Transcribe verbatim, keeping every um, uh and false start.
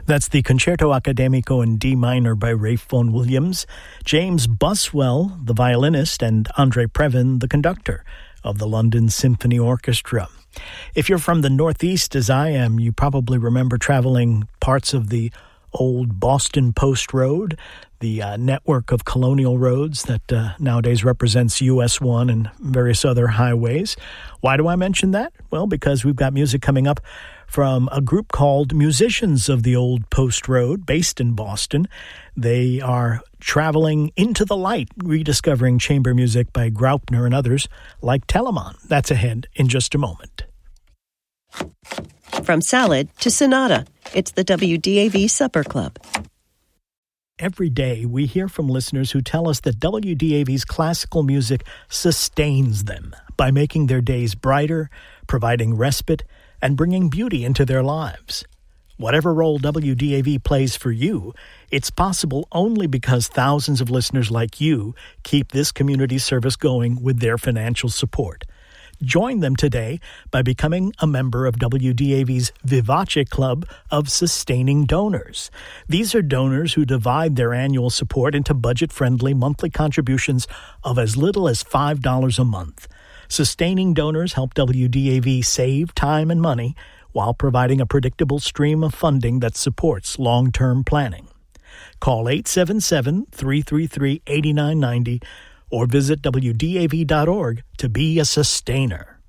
That's the Concerto Accademico in D minor by Ralph Vaughan Williams, James Buswell, the violinist, and Andre Previn, the conductor of the London Symphony Orchestra. If you're from the Northeast, as I am, you probably remember traveling parts of the old Boston Post Road, the uh, network of colonial roads that uh, nowadays represents U S one and various other highways. Why do I mention that? Well, because we've got music coming up from a group called Musicians of the Old Post Road, based in Boston. They are traveling into the light, rediscovering chamber music by Graupner and others like Telemann. That's ahead in just a moment. From salad to sonata, it's the W D A V Supper Club. Every day, we hear from listeners who tell us that W D A V's classical music sustains them by making their days brighter, providing respite, and bringing beauty into their lives. Whatever role W D A V plays for you, it's possible only because thousands of listeners like you keep this community service going with their financial support. Join them today by becoming a member of W D A V's Vivace Club of Sustaining Donors. These are donors who divide their annual support into budget-friendly monthly contributions of as little as five dollars a month. Sustaining donors help W D A V save time and money while providing a predictable stream of funding that supports long-term planning. Call eight seven seven, three three three, eight nine nine zero or visit W D A V dot org to be a sustainer.